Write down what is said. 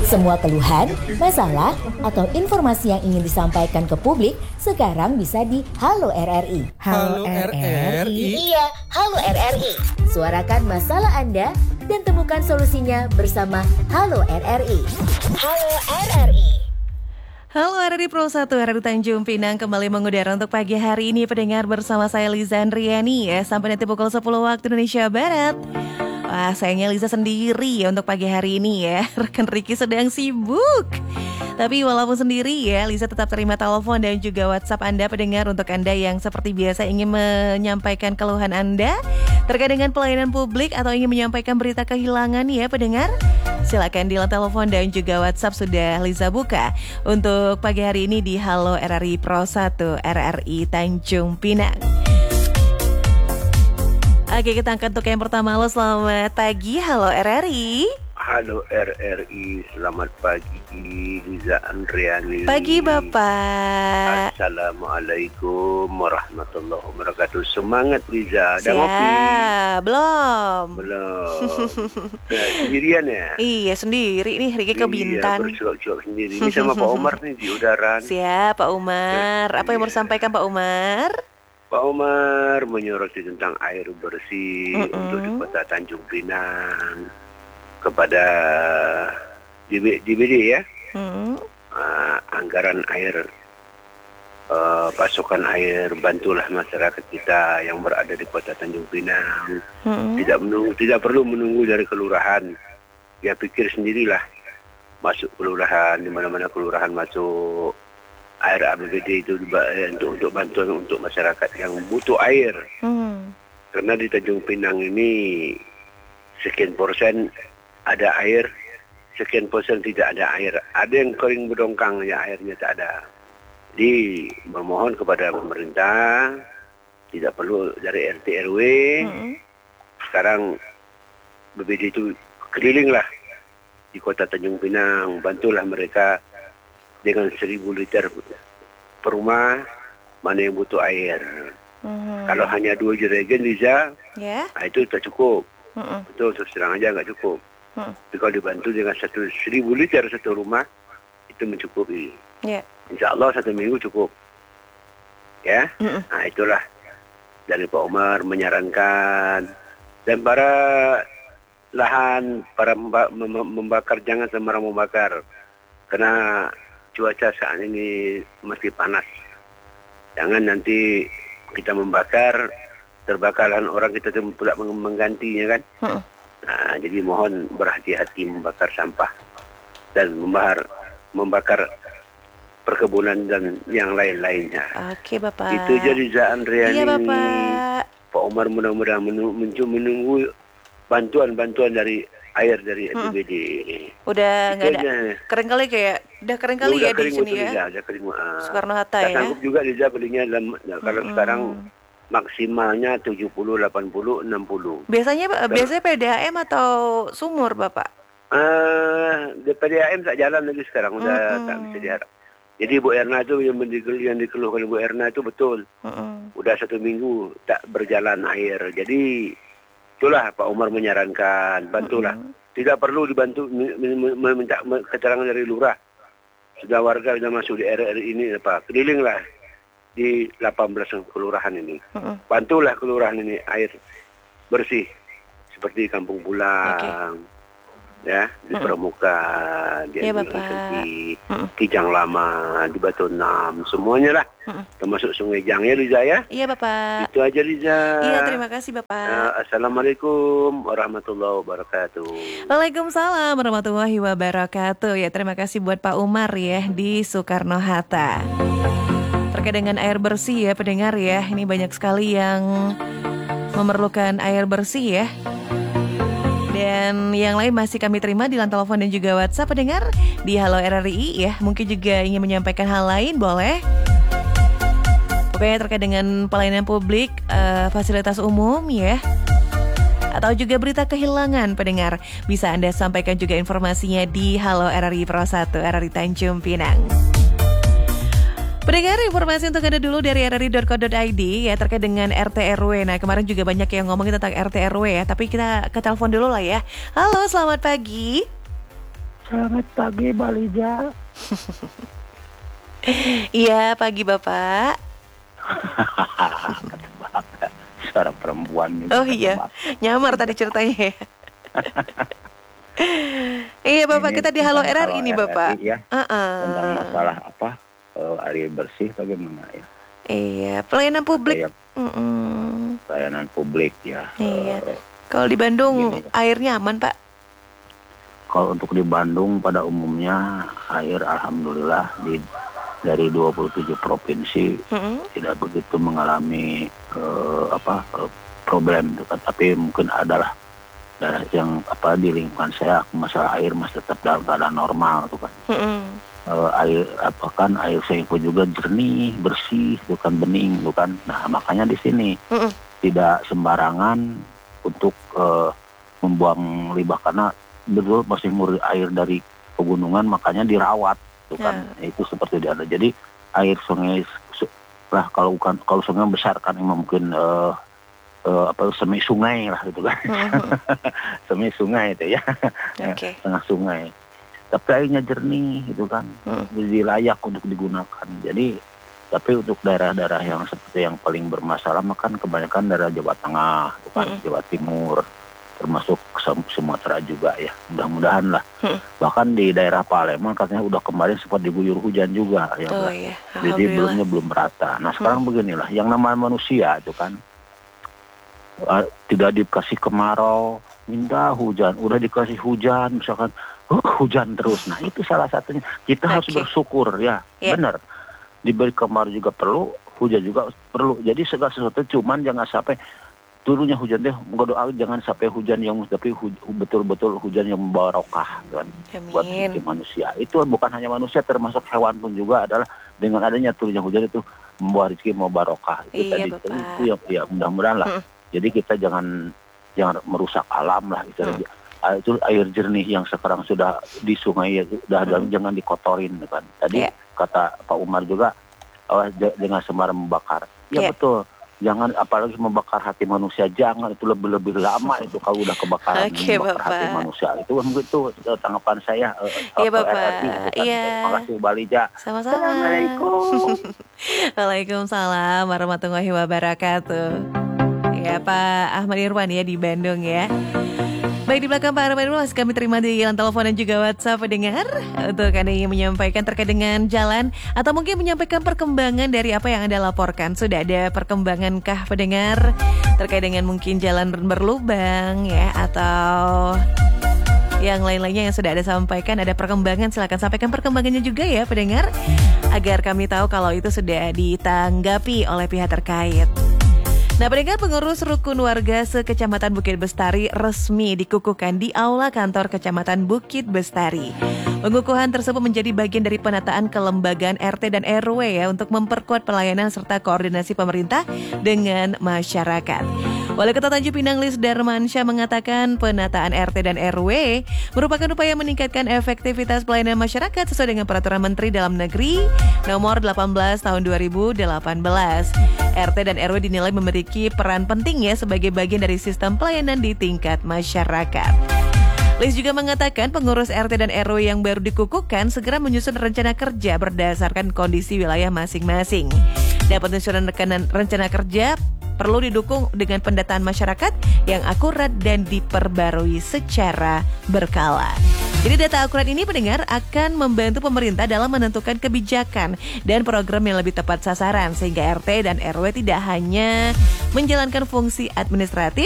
Semua keluhan, masalah, atau informasi yang ingin disampaikan ke publik sekarang bisa di Halo RRI. Halo RRI? Iya, Halo RRI. Suarakan masalah Anda dan temukan solusinya bersama Halo RRI. Halo RRI. Halo RRI Pro 1, RRI Tanjung Pinang kembali mengudara untuk pagi hari ini pendengar bersama saya Liza Andriani ya, sampai nanti pukul 10 waktu Indonesia Barat. Wah, sayangnya Liza sendiri ya untuk pagi hari ini ya. Rekan Ricky sedang sibuk. Tapi walaupun sendiri ya, Liza tetap terima telepon dan juga WhatsApp Anda pendengar untuk Anda yang seperti biasa ingin menyampaikan keluhan Anda terkait dengan pelayanan publik atau ingin menyampaikan berita kehilangan ya pendengar. Silakan di telepon dan juga WhatsApp sudah Liza buka untuk pagi hari ini di Halo RRI Pro 1 RRI Tanjung Pinang. Oke, kita angkat untuk yang pertama. Halo, selamat pagi. Halo RRI. Halo RRI, selamat pagi Liza Andriani. Pagi Bapak. Assalamualaikum warahmatullahi wabarakatuh. Semangat Liza, ada ngopi? Belum. Nah, sendirian ya? Iya, sendiri nih, Riki ke Bintan. Bercuak-cuak sendiri. Ini sama Pak Umar nih di udara. Siap, Pak Umar. Apa yang mau disampaikan Pak Umar? Pak Umar menyoroti tentang air bersih untuk di kota Tanjung Pinang kepada DBD ya. Anggaran air, pasokan air, bantulah masyarakat kita yang berada di kota Tanjung Pinang. Tidak perlu menunggu dari kelurahan. Ya pikir sendirilah, masuk kelurahan, di mana-mana kelurahan masuk air APBD itu untuk bantuan untuk masyarakat yang butuh air. Karena di Tanjung Pinang ini sekian persen ada air, sekian persen tidak ada air. Ada yang kering berdongkang ya, airnya tak ada. Jadi memohon kepada pemerintah, tidak perlu dari RT RW. Sekarang BPD itu kelilinglah di kota Tanjung Pinang, bantulah mereka dengan 1.000 liter per rumah mana yang butuh air. Kalau hanya 2 jerigen Liza, nah itu tak cukup. Betul, terus terang aja nggak cukup. Tapi kalau dibantu dengan 1.000 liter satu rumah, itu mencukupi. Insya Allah 1 minggu cukup. Ya, nah itulah dari Pak Umar menyarankan, dan para lahan, para membakar jangan sembarang membakar, karena cuaca saat ini masih panas. Jangan nanti kita membakar, terbakaran orang kita pula menggantinya kan. Nah, jadi mohon berhati-hati membakar sampah dan membakar perkebunan dan yang lain-lainnya. Oke Bapak. Itu jadi Liza Andriani. Iya Bapak. Pak Umar mudah-mudahan menunggu bantuan dari air dari APBD. Udah nggak ada. Kering kali udah kering kali ya di sini ya. Udah kering. Soekarno Hatta ya. Sanggup juga Liza belinya kalau sekarang maksimalnya 70, 80, 60. Biasanya PDAM atau sumur Bapak? Di PDAM tak jalan lagi sekarang, udah tak bisa diharap. Jadi Bu Erna itu yang dikeluhkan Bu Erna itu betul. Udah 1 minggu tak berjalan air. Jadi itulah Pak Umar menyarankan, bantulah. Tidak perlu dibantu meminta keterangan dari lurah. Sudah warga sudah masuk di RRI ini kelilinglah di 18 kelurahan ini. Bantulah kelurahan ini air bersih seperti Kampung Pulang. Ya, di Pramuka, di Kijang Lama, di Batu Enam, semuanya lah, termasuk Sungai Jang ya Liza ya. Iya Bapak. Itu aja Liza. Iya, terima kasih Bapak. Assalamualaikum warahmatullahi wabarakatuh. Waalaikumsalam warahmatullahi wabarakatuh. Ya, terima kasih buat Pak Umar ya di Soekarno Hatta. Terkait dengan air bersih ya pendengar ya, ini banyak sekali yang memerlukan air bersih ya. Dan yang lain masih kami terima di line telepon dan juga WhatsApp pendengar di Halo RRI ya. Mungkin juga ingin menyampaikan hal lain boleh. Pokoknya terkait dengan pelayanan publik, fasilitas umum ya. Atau juga berita kehilangan pendengar. Bisa Anda sampaikan juga informasinya di Halo RRI Pro 1 RRI Tanjung Pinang. Pendengar, informasi untuk Anda dulu dari rri.co.id ya terkait dengan RT RW. Nah, kemarin juga banyak yang ngomongin tentang RT RW ya, tapi kita ke telepon dulu lah ya. Halo, selamat pagi. Selamat pagi, Balija. Iya, pagi Bapak. Suara perempuan. Oh iya, nyamar tadi ceritanya ya. Iya Bapak, kita di Halo RRI ini Bapak. Ya. Tentang masalah air bersih bagaimana ya? Iya, pelayanan publik. Pelayanan publik ya. Iya. Kalau di Bandung airnya aman Pak? Kalau untuk di Bandung pada umumnya air alhamdulillah dari 27 provinsi tidak begitu mengalami problem, tapi mungkin adalah daerah yang di lingkungan saya masalah air masih tetap dalam keadaan normal tuh kan. Air Sengko juga jernih, bersih, bukan bening, bukan. Nah makanya di sini tidak sembarangan untuk membuang limbah karena betul masih murni air dari pegunungan, makanya dirawat, bukan? Itu seperti ada. Jadi air sungai kalau sungai besar kan emang mungkin semi sungai lah gitu kan. Semi sungai itu ya. Okay. Tengah sungai. Tapi airnya jernih gitu kan. Jadi layak untuk digunakan. Jadi tapi untuk daerah-daerah yang seperti yang paling bermasalah makan kebanyakan daerah Jawa Tengah, bukan Jawa Timur, termasuk Sumatera juga ya. Mudah-mudahan lah. Bahkan di daerah Palembang katanya udah kemarin sempat diguyur hujan juga ya. Iya. Jadi belum merata. Nah sekarang beginilah, yang namanya manusia itu kan tidak dikasih kemarau, minta hujan, udah dikasih hujan misalkan hujan terus. Nah itu salah satunya. Kita harus bersyukur ya. Benar. Diberi kemarau juga perlu, hujan juga perlu. Jadi segala sesuatu, cuman jangan sampai turunnya hujan deh, doa jangan sampai hujan yang tapi betul-betul hujan yang membawa barokah kan buat hidup manusia. Itu bukan hanya manusia, termasuk hewan pun juga adalah dengan adanya turunnya hujan itu membawa rezeki, membawa barokah. Itu itu ya mudah-mudahan lah. Jadi kita jangan merusak alam lah itu. Itu air jernih yang sekarang sudah di sungai ya, jangan dikotorin kan. Tadi kata Pak Umar juga jangan sembarang membakar. Ya betul. Jangan apalagi membakar hati manusia, jangan, itu lebih lama itu kalau udah kebakaran membakar hati manusia. Itu tanggapan saya. Iya Bapak. Iya. Terima kasih Balija. Sama-sama. Assalamualaikum. Waalaikumsalam warahmatullahi wabarakatuh. Ya Pak Ahmad Irwan ya di Bandung ya. Baik, di belakang Pak Ahmad Irwan kami terima di line telepon dan juga WhatsApp pendengar untuk Anda yang menyampaikan terkait dengan jalan atau mungkin menyampaikan perkembangan dari apa yang Anda laporkan. Sudah ada perkembangankah pendengar terkait dengan mungkin jalan berlubang ya atau yang lain-lainnya yang sudah ada sampaikan, ada perkembangan, silakan sampaikan perkembangannya juga ya pendengar agar kami tahu kalau itu sudah ditanggapi oleh pihak terkait. Nah, pendengar, pengurus rukun warga se-Kecamatan Bukit Bestari resmi dikukuhkan di Aula Kantor Kecamatan Bukit Bestari. Pengukuhan tersebut menjadi bagian dari penataan kelembagaan RT dan RW ya untuk memperkuat pelayanan serta koordinasi pemerintah dengan masyarakat. Wali Kota Tanjung Pinang Lis Darmansyah mengatakan penataan RT dan RW merupakan upaya meningkatkan efektivitas pelayanan masyarakat sesuai dengan Peraturan Menteri Dalam Negeri Nomor 18 Tahun 2018. RT dan RW dinilai memiliki peran penting ya sebagai bagian dari sistem pelayanan di tingkat masyarakat. Lis juga mengatakan pengurus RT dan RW yang baru dikukuhkan segera menyusun rencana kerja berdasarkan kondisi wilayah masing-masing. Dan penyusunan rencana kerja perlu didukung dengan pendataan masyarakat yang akurat dan diperbarui secara berkala. Jadi data akurat ini pendengar akan membantu pemerintah dalam menentukan kebijakan dan program yang lebih tepat sasaran sehingga RT dan RW tidak hanya menjalankan fungsi administratif